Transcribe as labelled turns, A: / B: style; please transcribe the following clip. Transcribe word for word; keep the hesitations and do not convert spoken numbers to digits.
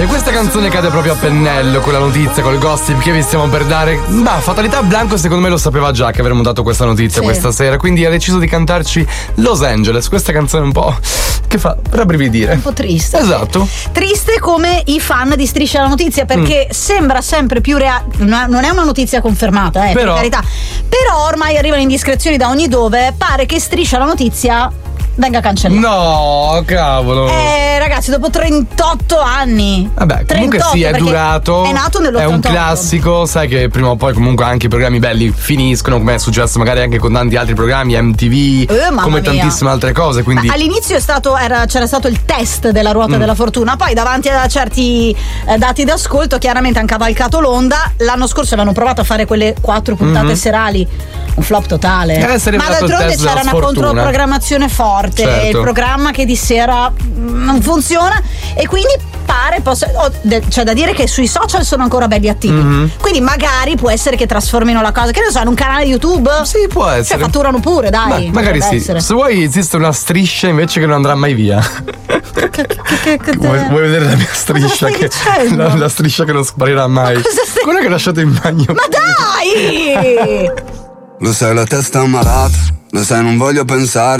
A: E questa canzone cade proprio a pennello con la notizia, col gossip che vi stiamo per dare. Bah, Fatalità Blanco secondo me lo sapeva già che avremmo dato questa notizia sì. questa sera, quindi ha deciso di cantarci Los Angeles, questa canzone un po' che fa rabbrividire.
B: Un po' triste.
A: Esatto.
B: Triste come i fan di Striscia la Notizia, perché mm. sembra sempre più reale. Non è una notizia confermata, eh,
A: però,
B: per carità. Però ormai arrivano indiscrezioni da ogni dove, pare che Striscia la Notizia venga cancellata.
A: No, cavolo.
B: Eh, ragazzi, dopo trentotto anni.
A: Vabbè, comunque
B: trentotto,
A: sì, è durato.
B: È nato nell'ottantotto.
A: È un classico, sai che prima o poi comunque anche i programmi belli finiscono, come è successo magari anche con tanti altri programmi, M T V,
B: eh,
A: come
B: mia.
A: tantissime altre cose. Quindi
B: all'inizio è stato, era, c'era stato il test della ruota mm. della fortuna, poi davanti a certi eh, dati d'ascolto chiaramente hanno cavalcato l'onda. L'anno scorso avevano provato a fare quelle quattro puntate mm-hmm. serali, un flop totale.
A: Eh,
B: ma d'altronde c'era una controprogrammazione forte, certo. il programma che di sera non funziona e quindi pare possa, oh, de, cioè da dire che sui social sono ancora belli attivi, mm-hmm. quindi magari può essere che trasformino la cosa, che ne so, in un canale YouTube.
A: Sì, può essere.
B: Cioè fatturano pure, dai.
A: Ma, magari sì.
B: Essere.
A: Se vuoi esiste una striscia invece che non andrà mai via.
B: Che, che, che, che
A: vuoi, vuoi vedere la mia striscia? Che, la, la striscia che non sparirà mai.
B: Stai...
A: Quella che ho lasciato in bagno.
B: Ma dai!
C: Lo sai, la testa è malata, lo sai, non voglio pensare.